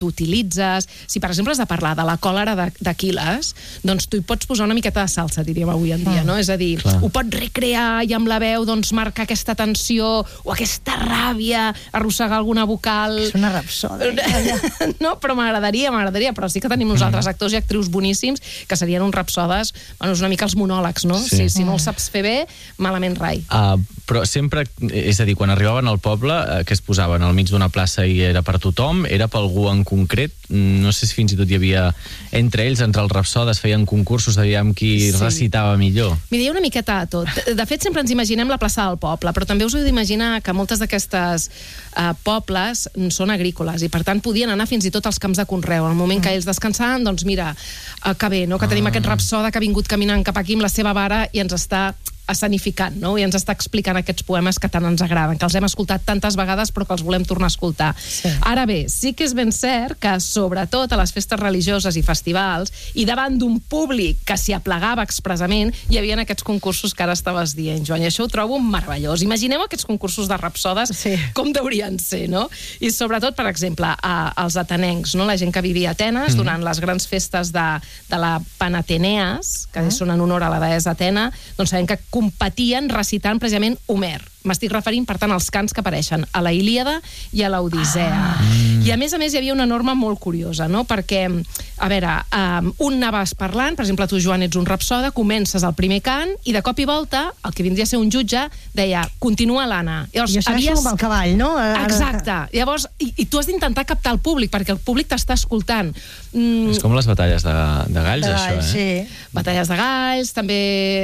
tu utilitzes. Si, per exemple, has de parlar de la còlera d'Aquil·les, doncs tu hi pots posar una miqueta de salsa, diríem avui en dia, no? És a dir, ho pots recrear i amb la veu doncs marcar aquesta tensió o aquesta ràbia, arrossegar alguna vocal... És una rapsoda. No, però m'agradaria, però sí que tenim nosaltres actors i actrius boníssims que serien uns rapsodes, bueno, és una mica els monòlegs, no? Si no els saps fer bé, malament rai. Però sempre, és a dir, quan arribaven al poble, que es posaven al mig d'una plaça i era per tothom, era per algú en concret, no sé si fins i tot hi havia entre ells, entre els rapsodes, feien concursos, aviam qui recitava millor. Mira, hi ha una miqueta de tot. De fet, sempre ens imaginem la plaça del poble, però també us heu d'imaginar que moltes d'aquestes pobles són agrícoles i per tant podien anar fins i tot als camps de conreu. Al moment que ells descansaven, doncs mira, que bé, no? Que tenim aquest rapsoda que ha vingut caminant cap aquí amb la seva vara i ens està escenificant, no? I ens està explicant aquests poemes que tant ens agraden, que els hem escoltat tantes vegades però que els volem tornar a escoltar. Ara bé, sí que és ben cert que sobretot a les festes religioses i festivals i davant d'un públic que s'hi aplegava expressament, hi havia aquests concursos que ara estaves dient, Joan, i això ho trobo meravellós. Imagineu aquests concursos de rapsodes com deurien ser, no? I sobretot, per exemple, als atenencs, no? La gent que vivia a Atenes durant les grans festes de la Panateneas, que són en honor a la deessa Atena, doncs sabem que competien recitant precisament Homer. M'estic referint, per tant, als cants que apareixen a la Ilíada i a l'Odissea. I a més hi havia una norma molt curiosa, no? Perquè, a veure, un anaves parlant, per exemple, tu, Joan, ets un rapsode, comences el primer cant i de cop i volta, el que vindria a ser un jutge, deia, continua l'Anna. Jo segueixo amb el cavall, no? Exacte. Llavors, i tu has d'intentar captar el públic, perquè el públic t'està escoltant. És com les batalles de galls, això, eh? Sí. Batalles de galls, també...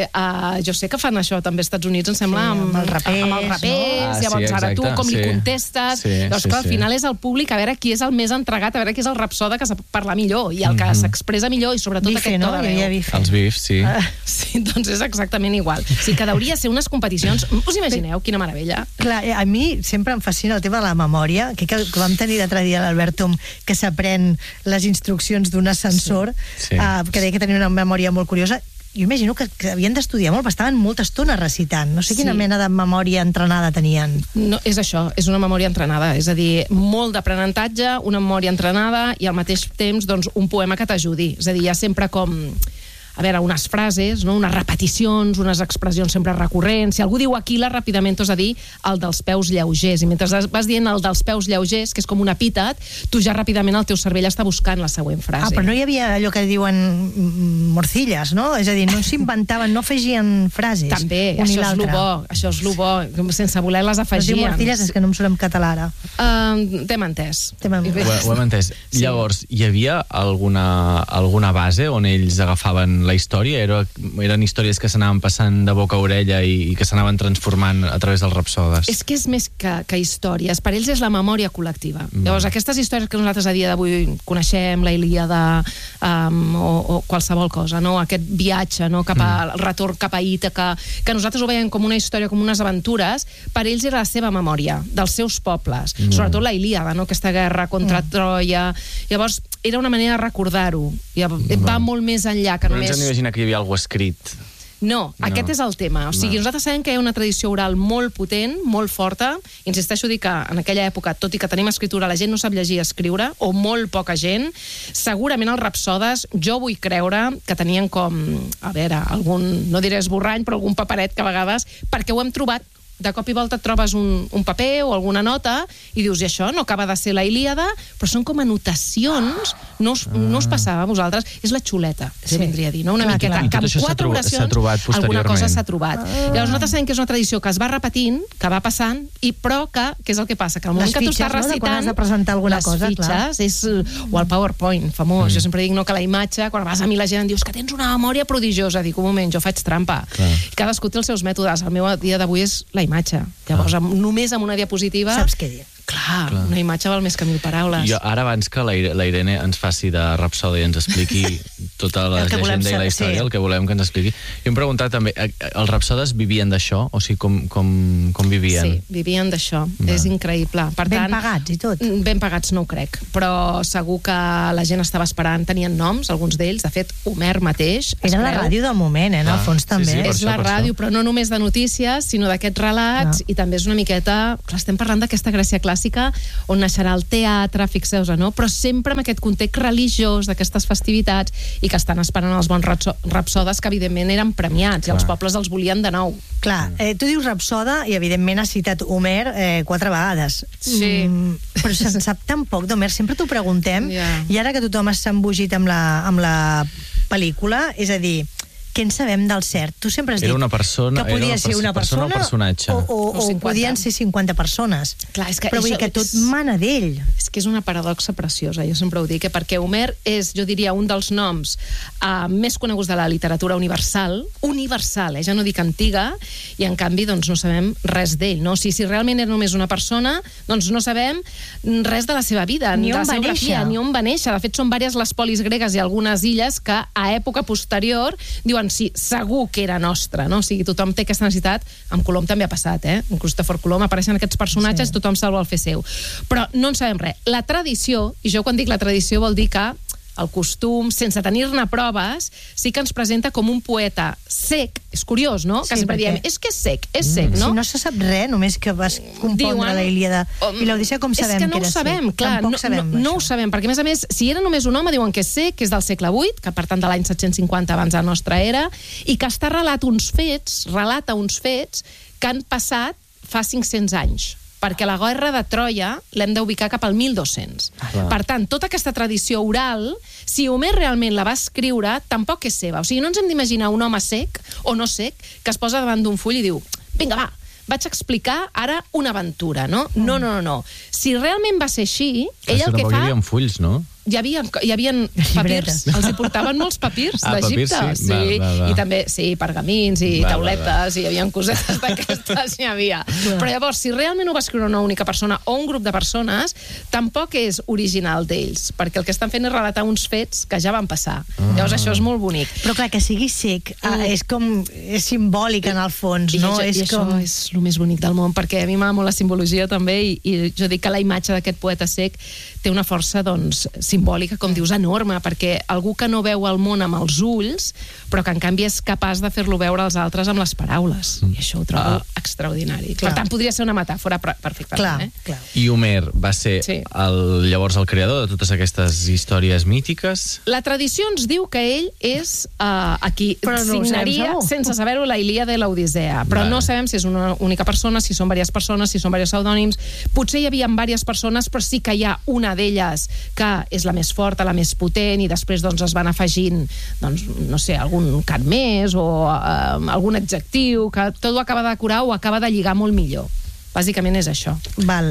Jo sé que fan això també als Estats Units, em sembla, amb els rapers, llavors ara tu com li contestes, doncs clar, al final és el públic a veure qui és el més entregat, a veure qui és el rapsode que sap parlar millor i el que s'expressa millor i sobretot aquest to de veu. Els bifs, sí. Sí, doncs és exactament igual. O sigui que hauria de ser unes competicions, us imagineu quina meravella? Clar, a mi sempre em fascina el tema de la memòria, que vam tenir l'altre dia l'Alberto que s'aprèn les instruccions d'un ascensor, que deia que tenia una memòria molt curiosa. Jo imagino que havien d'estudiar molt, estaven molta estona recitant. No sé quina mena de memòria entrenada tenien. No, és això, és una memòria entrenada. És a dir, molt d'aprenentatge, una memòria entrenada i al mateix temps doncs, un poema que t'ajudi. És a dir, hi ha sempre com... a veure, unes frases, no? Unes repeticions, unes expressions sempre recurrents. Si algú diu Aquila, ràpidament t'has de dir el dels peus lleugers. I mentre vas dient el dels peus lleugers, que és com un epítet, tu ja ràpidament el teu cervell està buscant la següent frase. Però no hi havia allò que diuen morcilles, no? És a dir, no s'inventaven, no afegien frases. També, això és lo bo, sense voler les afegien. No diu morcilles, és que no em surt en català ara. T'hem entès. Ho hem entès. Llavors, hi havia alguna base on ells agafaven la història? Eren històries que s'anaven passant de boca a orella i que s'anaven transformant a través dels rapsodes? És que és més que històries. Per ells és la memòria col·lectiva. Llavors, aquestes històries que nosaltres a dia d'avui coneixem, la Ilíada o qualsevol cosa, no? Aquest viatge, no? Cap al retorn cap a Ítaca, que nosaltres ho veiem com una història, com unes aventures, per ells era la seva memòria, dels seus pobles. Sobretot la Ilíada, no? Aquesta guerra contra Troia. Llavors, era una manera de recordar-ho. Va molt més enllà que només... No ens imagina que hi havia alguna escrit. No, aquest és el tema. O sigui, nosaltres sabem que hi ha una tradició oral molt potent, molt forta. Insisteixo a dir que en aquella època, tot i que tenim escritura, la gent no sap llegir i escriure, o molt poca gent. Segurament els rapsodes, jo vull creure que tenien com, a veure, algun, no diré esborrany, però algun paperet que a vegades, perquè ho hem trobat, de cop i volta et trobes un paper o alguna nota i dius, i això no acaba de ser la Ilíada, però són com anotacions, no us passava a vosaltres, és la xuleta, que vindria a dir, no? Una miqueta, que amb 4 oracions alguna cosa s'ha trobat. Llavors nosaltres sabem que és una tradició que es va repetint, que va passant, però que és el que passa, que al moment que tu estàs recitant, les fitxes, o el PowerPoint famós, jo sempre dic que la imatge, quan vas a mi la gent em dius que tens una memòria prodigiosa, dic, un moment, jo faig trampa, i cadascú té els seus mètodes, el meu dia d'avui és la imatge. Llavors, només amb una diapositiva... Saps què dir. Clar, una imatge val més que 1000 paraules. Jo, ara, abans que la Irene ens faci de rapsode i ens expliqui tota la llegenda i la història, el que volem que ens expliqui, jo em preguntava també, els rapsodes vivien d'això? O sigui, com vivien? Sí, vivien d'això. És increïble. Ben pagats i tot? Ben pagats no ho crec, però segur que la gent estava esperant, tenien noms, alguns d'ells, de fet, Homer mateix. Era la ràdio del moment, en el fons també. És la ràdio, però no només de notícies, sinó d'aquests relats, i també és una miqueta... Estem parlant d'aquesta Grècia clàssica clàssica, on naixerà el teatre, fixeu-vos, no? Però sempre amb aquest context religiós d'aquestes festivitats i que estan esperant els bons rapsodes que evidentment eren premiats i els pobles els volien de nou. Clar, tu dius rapsoda i evidentment has citat Homer 4 vegades. Sí. Però se'n sap tan poc d'Homer, sempre t'ho preguntem, i ara que tothom s'ha embogit amb la pel·lícula, és a dir, què en sabem del cert? Tu sempre has dit que podia ser una persona o personatge. O podien ser 50 persones. Clar, és que però vull dir que tot mana d'ell. És que és una paradoxa preciosa, jo sempre ho dic, perquè Homer és, jo diria, un dels noms més coneguts de la literatura universal, ja no dic antiga, i en canvi doncs, no sabem res d'ell. No? Si realment era només una persona, doncs no sabem res de la seva vida, ni on va néixer. Ni on va néixer. De fet, són diverses les polis gregues i algunes illes que a època posterior diuen sí, segur que era nostra, no? O sigui, tothom té aquesta necessitat. Amb Colom també ha passat, Amb Cristòfor Colom apareixen aquests personatges, tothom se'l vol fer seu. Però no en sabem res. La tradició, i jo quan dic la tradició vol dir que el costum, sense tenir-ne proves, sí que ens presenta com un poeta sec. És curiós, no? Que sempre diem, és que és sec, no? Si no se sap res, només que vas compondre la Ilíada i l'Odissea, com sabem que era sec? És que no ho sabem, clar, no ho sabem, perquè a més, si era només un home, diuen que és sec, que és del segle VIII, que per tant de l'any 750 abans de la nostra era, i que relata uns fets que han passat fa 500 anys. Perquè la guerra de Troia l'hem d'ubicar cap al 1200. Per tant, tota aquesta tradició oral, si Homer realment la va escriure, tampoc és seva. O sigui, no ens hem d'imaginar un home sec o no sec que es posa davant d'un full i diu, vinga, va, vaig explicar ara una aventura, no? No. Si realment va ser així, ell el que fa... Hi havia fulls, no? Hi havia papirs, els hi portaven molts papirs d'Egipte. Sí, i també, pergamins i tauletes, i hi havia cosetes d'aquestes, hi havia. Però llavors, si realment ho va escriure una única persona o un grup de persones, tampoc és original d'ells, perquè el que estan fent és relatar uns fets que ja van passar. Llavors, això és molt bonic. Però clar, que sigui sec, és simbòlic en el fons, no? I això és el més bonic del món, perquè a mi m'agrada molt la simbologia també, i jo dic que la imatge d'aquest poeta sec té una força, doncs, simbòlica, com dius, enorme, perquè algú que no veu el món amb els ulls, però que en canvi és capaç de fer-lo veure als altres amb les paraules. I això ho trobo extraordinari. Per tant, podria ser una metàfora perfectament. Clar. I Homer va ser llavors el creador de totes aquestes històries mítiques? La tradició ens diu que ell és qui signaria, sense saber-ho, la Ilíada i l'Odissea. Però no sabem si és una única persona, si són diverses persones, si són diversos pseudònims. Potser hi havia diverses persones, però sí que hi ha una d'elles que és la més forta, la més potent, i després doncs, es van afegint, doncs, no sé, algun cant més o algun adjectiu, que tot ho acaba de decorar o acaba de lligar molt millor. Bàsicament és això. Val.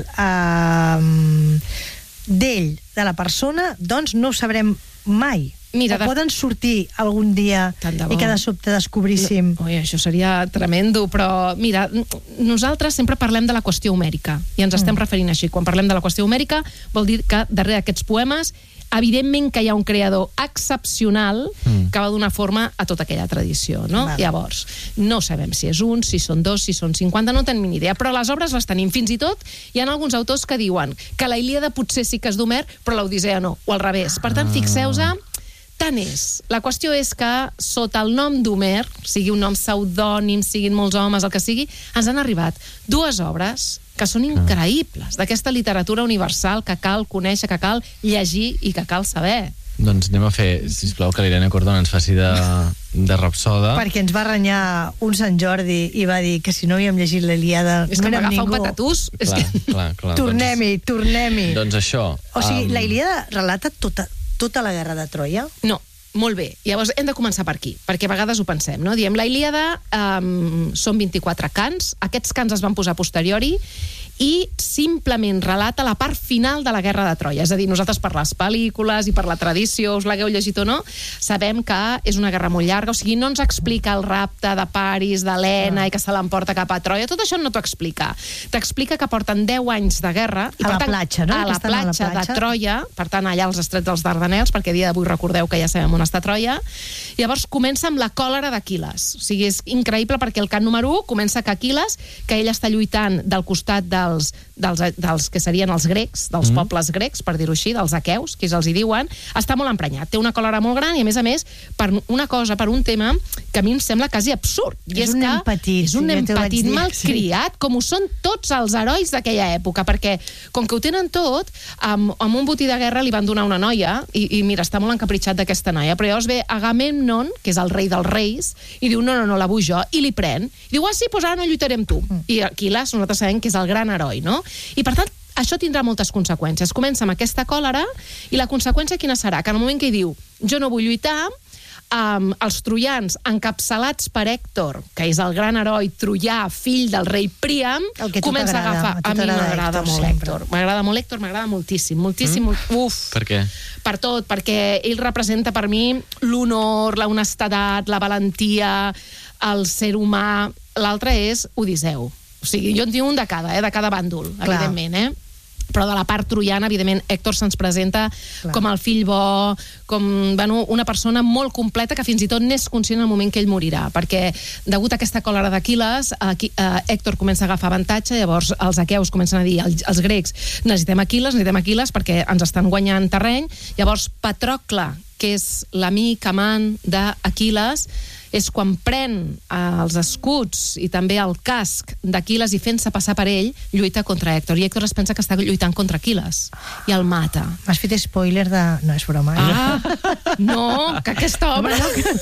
D'ell, de la persona, doncs no ho sabrem mai. Mira, poden sortir algun dia i que de sobte descobríssim... Això seria tremendo, però mira, nosaltres sempre parlem de la qüestió homèrica i ens estem referint així. Quan parlem de la qüestió homèrica vol dir que darrere d'aquests poemes evidentment que hi ha un creador excepcional que va donar forma a tota aquella tradició, no? Llavors, no sabem si és un, si són dos, si són 50, no tenim ni idea, però les obres les tenim. Fins i tot hi ha alguns autors que diuen que la Ilíada potser sí que és d'Homer, però l'Odissea no, o al revés. Per tant, fixeu-vos, tant és. La qüestió és que sota el nom d'Homer, sigui un nom pseudònim, siguin molts homes, el que sigui, ens han arribat dues obres que són increïbles, d'aquesta literatura universal que cal conèixer, que cal llegir i que cal saber. Doncs anem a fer, sisplau, que l'Irene Cordon ens faci de rapsoda. Perquè ens va renyar un Sant Jordi i va dir que si no havíem llegit l'Ilíada és que m'agafa un patatús. Clar. Tornem-hi. Doncs això... O sigui, la Ilíada relata tota la guerra de Troia? No. Molt bé, llavors hem de començar per aquí, perquè a vegades ho pensem, no? Diem, la Ilíada són 24 cants, aquests cants es van posar a posteriori i simplement relata la part final de la guerra de Troia. És a dir, nosaltres per les pel·lícules i per la tradició, us l'hagueu llegit o no, sabem que és una guerra molt llarga, o sigui, no ens explica el rapte de Paris, d'Helena, i que se l'emporta cap a Troia, tot això no t'ho explica. T'explica que porten 10 anys de guerra... I a la platja, no? A la platja de Troia, per tant, allà als estrets dels Dardanels, perquè a dia d'avui recordeu que ja sabem on està Troia. Llavors comença amb la còlera d'Aquil·les. O sigui, és increïble perquè el cant número 1 comença que Aquil·les, que ell està lluitant del costat de dels que serien els grecs, dels pobles grecs, per dir-ho així, dels aqueus, que els hi diuen, està molt emprenyat. Té una còlera molt gran i, a més, per un tema que a mi em sembla quasi absurd. És un nen petit. És un nen petit malcriat, com ho són tots els herois d'aquella època, perquè, com que ho tenen tot, amb un botí de guerra li van donar una noia, i mira, està molt encapritxat d'aquesta noia, però llavors ve Agamemnon, que és el rei dels reis, i diu, no, la vull jo, i li pren. I diu, sí, doncs ara no lluitaré amb tu. I Aquil·les, nosaltres sabem que és el gran heroi, no? I per tant, això tindrà moltes conseqüències. Comença amb aquesta còlera, i la conseqüència quina serà? Que en el moment que ell diu, jo no vull lluitar, els troians encapçalats per Hèctor, que és el gran heroi troià, fill del rei Príam, comença a agafar. A mi m'agrada molt Hèctor. M'agrada molt Hèctor, m'agrada moltíssim. Per què? Per tot, perquè ell representa per mi l'honor, la honestedat, la valentia, el ser humà. L'altre és Odisseu. O sigui, jo en tinc un de cada bàndol, evidentment, però de la part troiana, evidentment, Hèctor se'ns presenta com el fill bo, com una persona molt completa que fins i tot n'és conscient en el moment que ell morirà, perquè degut a aquesta còlera d'Aquil·les, Hèctor comença a agafar avantatge, llavors els aqueus comencen a dir, els grecs, necessitem Aquil·les perquè ens estan guanyant terreny, llavors Patrocle, que és l'amic amant d'Aquil·les, és quan pren els escuts i també el casc d'Aquil·les i fent-se passar per ell, lluita contra Hèctor. I Hèctor es pensa que està lluitant contra Aquil·les i el mata. M'has fet spoiler de... No, és broma. No, que aquesta obra...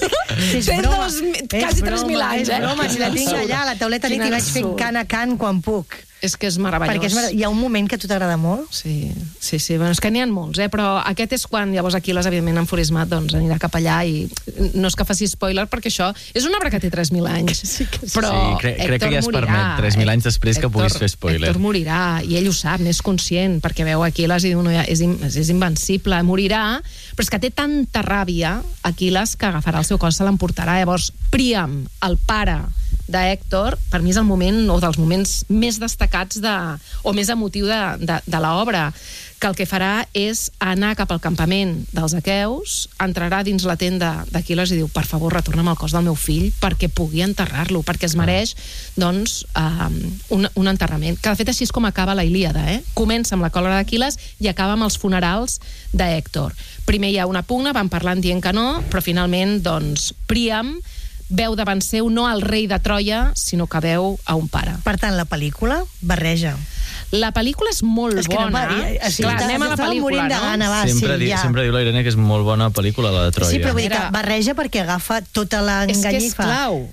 Té quasi 3.000 anys, És broma, si la tinc allà a la tauleta nit i vaig fent cant a cant quan puc. És que és meravellós. Perquè hi ha un moment que a tu t'agrada molt? Sí. Bueno, és que n'hi ha molts, però aquest és quan llavors Aquil·les, evidentment, enfurismat, doncs anirà cap allà i no és que faci spoiler, perquè això és una obra que té 3.000 anys. Però crec que ja es permet 3.000 anys després que puguis fer spoiler. Hèctor morirà, i ell ho sap, n'és conscient, perquè veu Aquil·les i diu, no, és invencible, morirà, però és que té tanta ràbia Aquil·les que agafarà el seu cos, se l'emportarà. Llavors, Príam, el pare d'Hèctor, per mi és el moment, o dels moments més destacats o més emotiu de l'obra, que el que farà és anar cap al campament dels aqueus, entrarà dins la tenda d'Aquil·les i diu, per favor, retorna'm el cos del meu fill perquè pugui enterrar-lo, perquè es mereix, doncs, un enterrament. Que de fet així és com acaba la Ilíada, Comença amb la còlera d'Aquil·les i acaba amb els funerals d'Hèctor. Primer hi ha una pugna, van parlant dient que no, però finalment, doncs, Príam veu davant seu no al rei de Troia, sinó que veu a un pare. Per tant, la pel·lícula barreja. La pel·lícula és molt bona. Clar, anem a la pel·lícula, no? Sempre diu la Irene que és molt bona pel·lícula, la de Troia. Sí, però vull dir que barreja perquè agafa tota l'enganyifa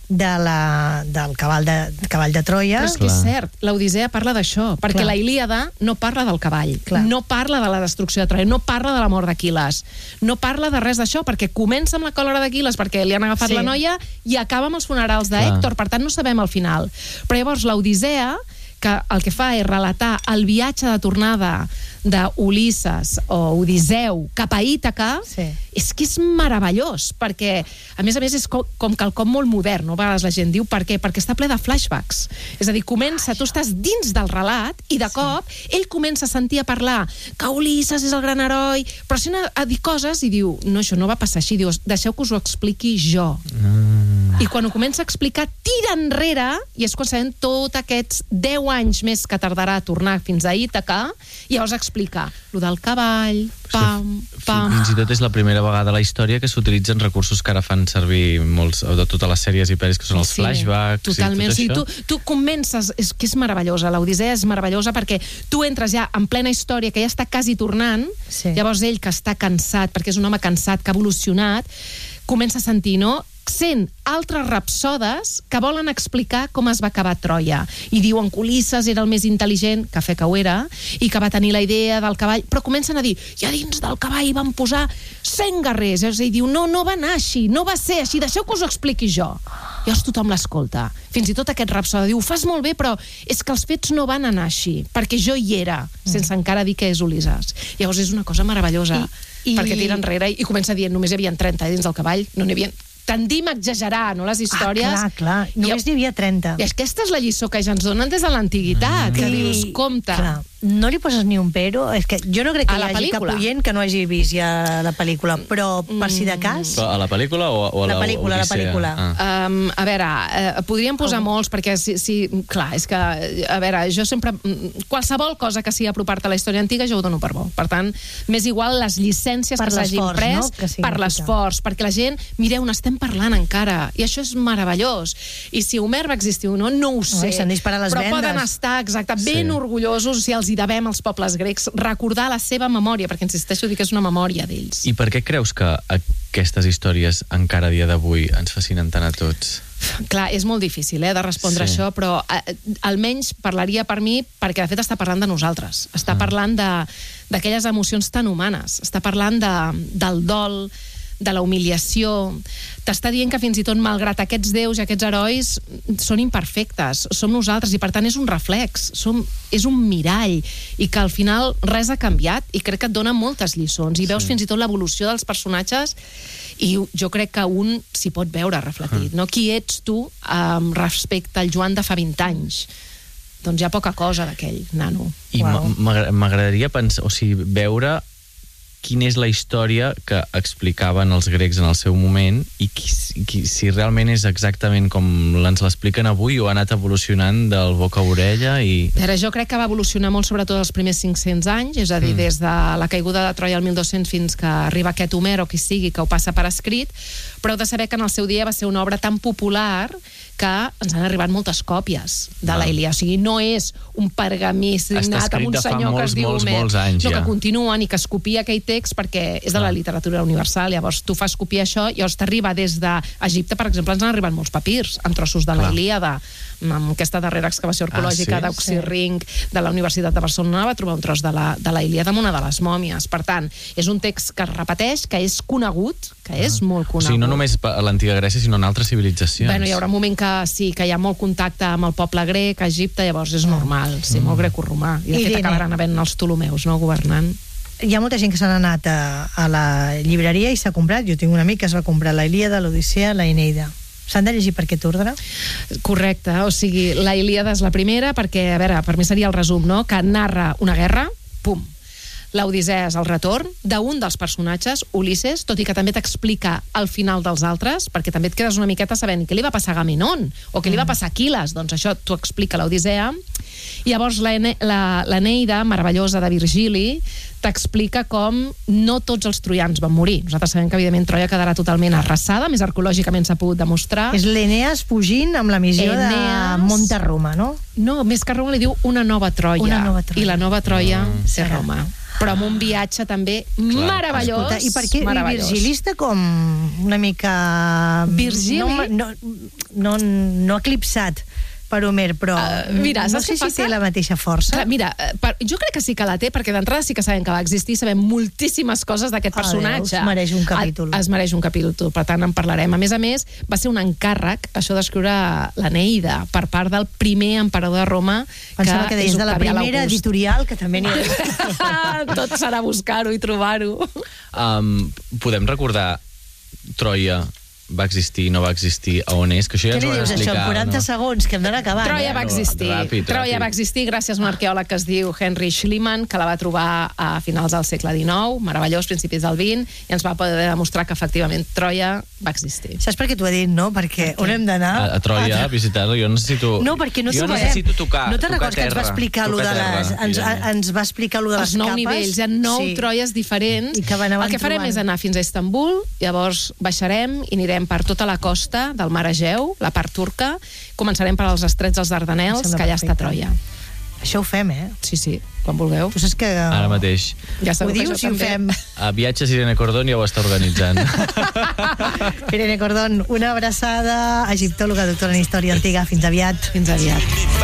del cavall de Troia. Però és que és cert, l'Odissea parla d'això, perquè la Ilíada no parla del cavall, no parla de la destrucció de Troia, no parla de la mort d'Aquil·les, no parla de res d'això, perquè comença amb la còlera d'Aquil·les perquè li han agafat la noia i acaba amb els funerals d'Hèctor, per tant no sabem el final. Però llavors l'Odissea, que el que fa és relatar el viatge de tornada d'Ulisses o Odisseu cap a Ítaca, és que és meravellós, perquè a més és com quelcom molt modern, no? A vegades la gent diu per què? Perquè està ple de flashbacks, és a dir, comença, tu estàs dins del relat i de cop ell comença a sentir a parlar que Ulisses és el gran heroi, però sent a dir coses i diu, no, això no va passar així, diu, deixeu que us ho expliqui jo. I quan ho comença a explicar, tira enrere, i és quan sabem tots aquests 10 anys més que tardarà a tornar fins a Ítaca, i llavors explica lo del cavall, pam. Fins i tot és la primera vegada a la història que s'utilitzen recursos que ara fan servir molts, de totes les sèries i pel·lis, que són els flashbacks. Totalment, i tot això. Tu comences, és que és meravellosa, l'Odissea és meravellosa perquè tu entres ja en plena història, que ja està quasi tornant, llavors ell, que està cansat, perquè és un home cansat, que ha evolucionat, comença a sentir, no?, sent altres rapsodes que volen explicar com es va acabar Troia. I diuen que Ulisses era el més intel·ligent, que fe que ho era, i que va tenir la idea del cavall, però comencen a dir, i a dins del cavall van posar 100 guerrers. I diu, no va anar així, no va ser així, deixeu que us ho expliqui jo. Llavors tothom l'escolta. Fins i tot aquest rapsode diu, ho fas molt bé, però és que els fets no van anar així, perquè jo hi era, sense encara dir que és Ulisses. Llavors és una cosa meravellosa, perquè tira enrere i comença dient, només hi havia 30 dins del cavall, no n'hi havia... Tendim a exagerar, no?, les històries. Clar. Només n'hi havia 30. I aquesta és la lliçó que ja ens donen des de l'antiguitat, que dius, compte. no li poses ni un pero? És que jo no crec que A hi la hagi cap pel·lícula? oient que no hagi vist ja la pel·lícula, però per si de cas... Però a la pel·lícula o a La pel·lícula, la Odissea? pel·lícula. Ah. A veure, podríem posar molts, perquè clar, és que, a veure, jo sempre... Qualsevol cosa que sigui apropar-te a la història antiga jo ho dono per bo. Per tant, m'és igual les llicències Per que s'hagin l'esforç, pres, no? Que significa. per l'esforç, perquè la gent, mireu, n'estem parlant encara, i això és meravellós. I si Homer va existir o no, no ho sé. S'han disparat les però vendes. poden estar, exacte, ben orgullosos si els hi devem als pobles grecs recordar la seva memòria, perquè insisteixo a dir que és una memòria d'ells. I per què creus que aquestes històries encara a dia d'avui ens fascinen tant a tots? Clar, és molt difícil de respondre Sí. això, però almenys parlaria per mi perquè de fet està parlant de nosaltres. Està parlant d'aquelles emocions tan humanes. Està parlant del dol, de la humiliació. T'està dient que fins i tot malgrat aquests déus i aquests herois són imperfectes, som nosaltres i per tant és un reflex, és un mirall i que al final res ha canviat i crec que et dona moltes lliçons i veus fins i tot l'evolució dels personatges i jo crec que un s'hi pot veure reflectit, no? Qui ets tu respecte al Joan de fa 20 anys? Doncs hi ha poca cosa d'aquell nano. I m'agradaria pensar, o sigui, veure quina és la història que explicaven els grecs en el seu moment i si realment és exactament com ens l'expliquen avui o ha anat evolucionant del boca a orella i... Però jo crec que va evolucionar molt sobretot els primers 500 anys, és a dir, des de la caiguda de Troia al 1200 fins que arriba aquest Homer o qui sigui que ho passa per escrit, però heu de saber que en el seu dia va ser una obra tan popular que ens han arribat moltes còpies de la Ilíada. O sigui, no és un pergamí signat amb un senyor que es diu Homer, no, que continuen i que es copia aquell text perquè és de la literatura universal. Llavors tu fas copiar això i llavors t'arriba des d'Egipte, per exemple, ens han arribat molts papirs amb trossos de la Ilíada. Amb aquesta darrera excavació arqueològica d'Oxirrinc de la Universitat de Barcelona va trobar un tros de la Ilíada amb una de les mòmies. Per tant, és un text que es repeteix, que és conegut, que és molt conegut. O sigui, no només a l'antiga Grècia, sinó en altres civilitzacions. Bueno, hi haurà un moment que sí, que hi ha molt contacte amb el poble grec, a Egipte, llavors és normal, sí, molt grecorromà. I de fet acabaran havent els Ptolemeus, no?, governant. Hi ha molta gent que s'han anat a la llibreria i s'ha comprat, jo tinc un amic que es va comprar la Ilíada, l'Odissea, la Eneida. S'han de llegir per aquest ordre? Correcte, o sigui, la Ilíada és la primera perquè, a veure, per mi seria el resum, no?, que narra una guerra, pum. L'Odissea és el retorn d'un dels personatges, Ulisses, tot i que també t'explica el final dels altres, perquè també et quedes una miqueta sabent què li va passar a Agamenon o què li va passar a Aquil·les, doncs això t'ho explica l'Odissea. I llavors l'Eneida, meravellosa de Virgili, t'explica com no tots els troians van morir. Nosaltres sabem que evidentment Troia quedarà totalment arrasada, més arqueològicament s'ha pogut demostrar. És l'Eneas fugint amb la missió de Monta Roma, no? No, més que Roma li diu una nova Troia. Una nova Troia. I la nova Troia és Roma. Però amb un viatge també meravellós. Escolta, i per què Virgili està com una mica... Virgili? No eclipsat per Homer, però mira, no sé si té la mateixa força. Clar, mira, jo crec que sí que la té, perquè d'entrada sí que sabem que va existir, sabem moltíssimes coses d'aquest personatge. Es mereix un capítol. Es mereix un capítol, per tant en parlarem. A més, va ser un encàrrec, això d'escriure l'Eneida, per part del primer emperador de Roma. Pensava que deies de la primera editorial, que també n'hi ha. Tot serà buscar-ho i trobar-ho. Podem recordar Troia va existir, no va existir, a on és? Que això ja ens ho van explicar. Això en 40 segons, que hem d'anar acabant. Troia va existir. Ràpid. Troia va existir gràcies a un arqueòleg que es diu Henry Schliemann, que la va trobar a finals del segle XIX, meravellós, principis del XX, i ens va poder demostrar que efectivament Troia va existir. Saps per què t'ho he dit, no? Perquè on hem d'anar? A Troia, a visitar-lo, jo necessito... No, perquè no sabem. Jo necessito tocar terra. No te'n recordes que ens va explicar allò de les... Ens va explicar allò de les capes? Els 9 nivells, hi ha 9 Troies diferents. I que el que farem és anar fins a Istanbul, llavors baixarem i anirem per tota la costa del mar Egeu, la part turca, començarem per als estrets dels Dardanels, que allà està Troia. Això ho fem, Sí, quan vulgueu. Tu saps que... Ara mateix. Ja ho dius i ho fem. A Viatges Irene Cordón ja ho està organitzant. Irene Cordón, una abraçada, egiptòloga, doctora en història antiga. Fins aviat. Fins aviat.